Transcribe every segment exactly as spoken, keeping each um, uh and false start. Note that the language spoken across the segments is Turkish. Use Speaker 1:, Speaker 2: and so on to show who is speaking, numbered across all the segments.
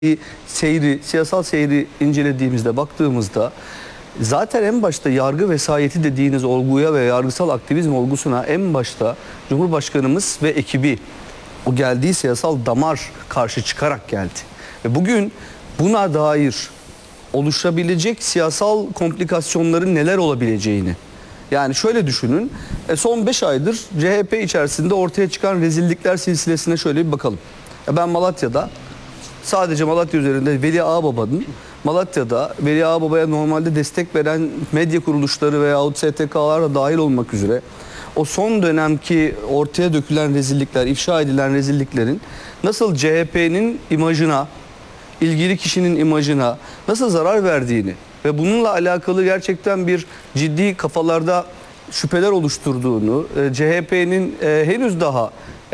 Speaker 1: seyri, siyasal seyri incelediğimizde, baktığımızda zaten en başta yargı vesayeti dediğiniz olguya ve yargısal aktivizm olgusuna en başta Cumhurbaşkanımız ve ekibi o geldiği siyasal damar karşı çıkarak geldi. Ve bugün buna dair oluşabilecek siyasal komplikasyonların neler olabileceğini, yani şöyle düşünün, son beş aydır C H P içerisinde ortaya çıkan rezillikler silsilesine şöyle bir bakalım. Ben Malatya'da, sadece Malatya üzerinde Veli Ağababa'nın Malatya'da Veli Ağababa'ya normalde destek veren medya kuruluşları veya S T K'lar da dahil olmak üzere o son dönemki ortaya dökülen rezillikler, ifşa edilen rezilliklerin nasıl C H P'nin imajına, ilgili kişinin imajına nasıl zarar verdiğini ve bununla alakalı gerçekten bir ciddi kafalarda şüpheler oluşturduğunu, C H P'nin henüz daha e,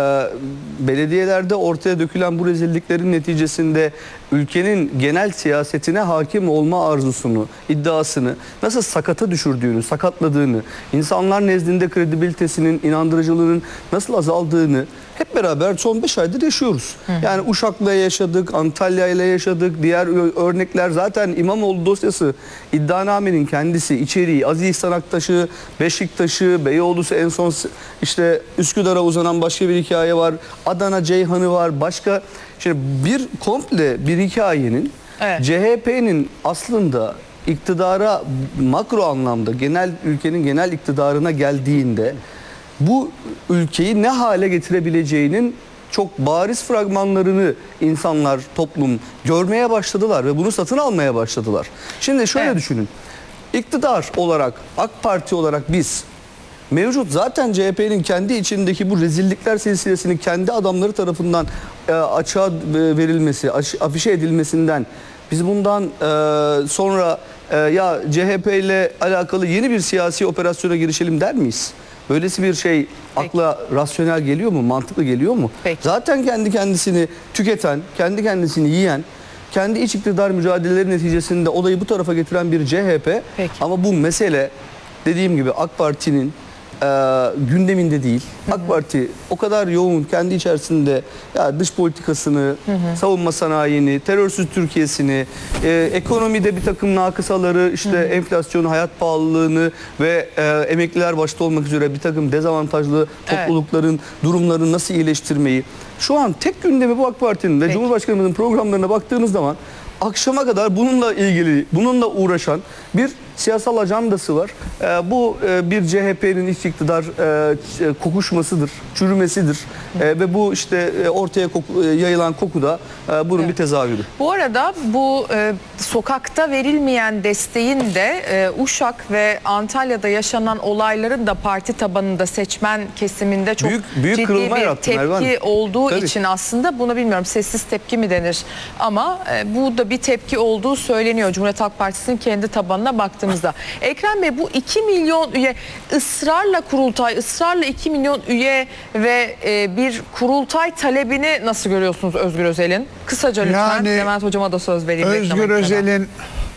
Speaker 1: belediyelerde ortaya dökülen bu rezilliklerin neticesinde ülkenin genel siyasetine hakim olma arzusunu, iddiasını nasıl sakata düşürdüğünü, sakatladığını, insanlar nezdinde kredibilitesinin, inandırıcılığının nasıl azaldığını hep beraber son beş aydır yaşıyoruz. Hı hı. Yani Uşak'la yaşadık, Antalya ile yaşadık, diğer örnekler zaten İmamoğlu dosyası, iddianamenin kendisi, içeriği, Aziz İhsan Aktaş'ı, Beşiktaş'ı, Beyoğlu'su, en son işte Üsküdar'a uzanan başka bir hikaye var, Adana Ceyhan'ı var, başka. Şimdi bir komple bir hikayenin, evet, C H P'nin aslında iktidara makro anlamda genel ülkenin genel iktidarına geldiğinde bu ülkeyi ne hale getirebileceğinin çok bariz fragmanlarını insanlar, toplum görmeye başladılar ve bunu satın almaya başladılar. Şimdi şöyle, evet, düşünün. İktidar olarak, AK Parti olarak biz mevcut zaten C H P'nin kendi içindeki bu rezillikler silsilesinin kendi adamları tarafından e, açığa verilmesi, afişe edilmesinden biz bundan e, sonra e, ya C H P ile alakalı yeni bir siyasi operasyona girişelim der miyiz? Böylesi bir şey akla Peki. rasyonel geliyor mu? Mantıklı geliyor mu? Peki. Zaten kendi kendisini tüketen, kendi kendisini yiyen, kendi iç iktidar mücadeleleri neticesinde olayı bu tarafa getiren bir C H P. Peki. Ama bu mesele dediğim gibi AK Parti'nin e, gündeminde değil. Hı hı. AK Parti o kadar yoğun kendi içerisinde ya dış politikasını, hı hı, savunma sanayini, terörsüz Türkiye'sini, e, ekonomide bir takım nakısaları, işte hı hı, enflasyonu, hayat pahalılığını ve e, emekliler başta olmak üzere bir takım dezavantajlı toplulukların, evet, durumlarını nasıl iyileştirmeyi. Şu an tek gündemi bu AK Parti'nin ve Peki. Cumhurbaşkanımızın programlarına baktığınız zaman akşama kadar bununla ilgili, bununla uğraşan bir siyasal ajandası var. E, bu e, bir C H P'nin iç iktidar e, kokuşmasıdır, çürümesidir. E, ve bu işte e, ortaya koku, e, yayılan koku da e, bunun, evet, bir tezahürü.
Speaker 2: Bu arada bu e, sokakta verilmeyen desteğin de e, Uşak ve Antalya'da yaşanan olayların da parti tabanında, seçmen kesiminde çok büyük, büyük ciddi bir yarattı, tepki Mervan. olduğu Tabii. için aslında bunu bilmiyorum, sessiz tepki mi denir ama e, bu da bir tepki olduğu söyleniyor Cumhuriyet Halk Partisi'nin kendi tabanına baktığımızda. Ekrem Bey, bu iki milyon üye ısrarla kurultay, ısrarla iki milyon üye ve e, bir kurultay talebini nasıl görüyorsunuz Özgür Özel'in? Kısaca lütfen, yani, Levent Hocama da söz vereyim.
Speaker 3: Özgür Özel'in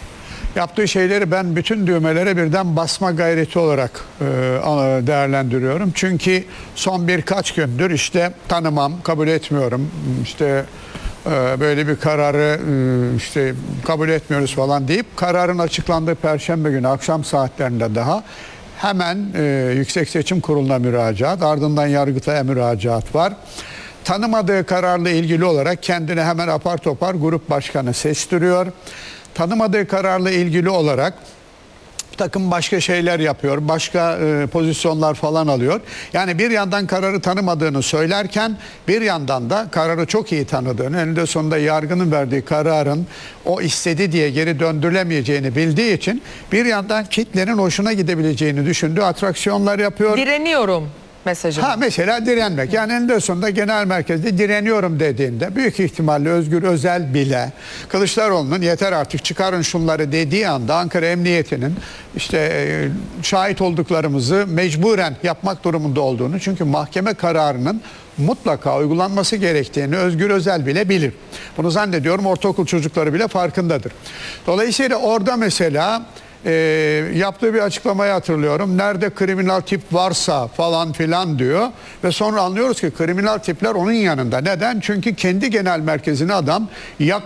Speaker 3: yaptığı şeyleri ben bütün düğmelere birden basma gayreti olarak e, değerlendiriyorum. Çünkü son birkaç gündür işte tanımam, kabul etmiyorum, işte böyle bir kararı işte kabul etmiyoruz falan deyip kararın açıklandığı Perşembe günü akşam saatlerinde daha hemen e, Yüksek Seçim Kurulu'na müracaat, ardından Yargıtay'a müracaat var. Tanımadığı kararla ilgili olarak kendine hemen apar topar grup başkanı seçtiriyor. Tanımadığı kararla ilgili olarak takım başka şeyler yapıyor, başka e, pozisyonlar falan alıyor. Yani bir yandan kararı tanımadığını söylerken bir yandan da kararı çok iyi tanıdığını, eninde sonunda yargının verdiği kararın o istedi diye geri döndürülemeyeceğini bildiği için bir yandan kitlenin hoşuna gidebileceğini düşündüğü atraksiyonlar yapıyor.
Speaker 2: Direniyorum mesajı.
Speaker 3: Ha, mesela direnmek. Yani eninde sonunda genel merkezde direniyorum dediğinde büyük ihtimalle Özgür Özel bile Kılıçdaroğlu'nun yeter artık çıkarın şunları dediği anda Ankara Emniyeti'nin işte e, şahit olduklarımızı mecburen yapmak durumunda olduğunu, çünkü mahkeme kararının mutlaka uygulanması gerektiğini Özgür Özel bile bilir. Bunu zannediyorum ortaokul çocukları bile farkındadır. Dolayısıyla orada mesela e, yaptığı bir açıklamayı hatırlıyorum. Nerede kriminal tip varsa falan filan diyor. Ve sonra anlıyoruz ki kriminal tipler onun yanında. Neden? Çünkü kendi genel merkezine adam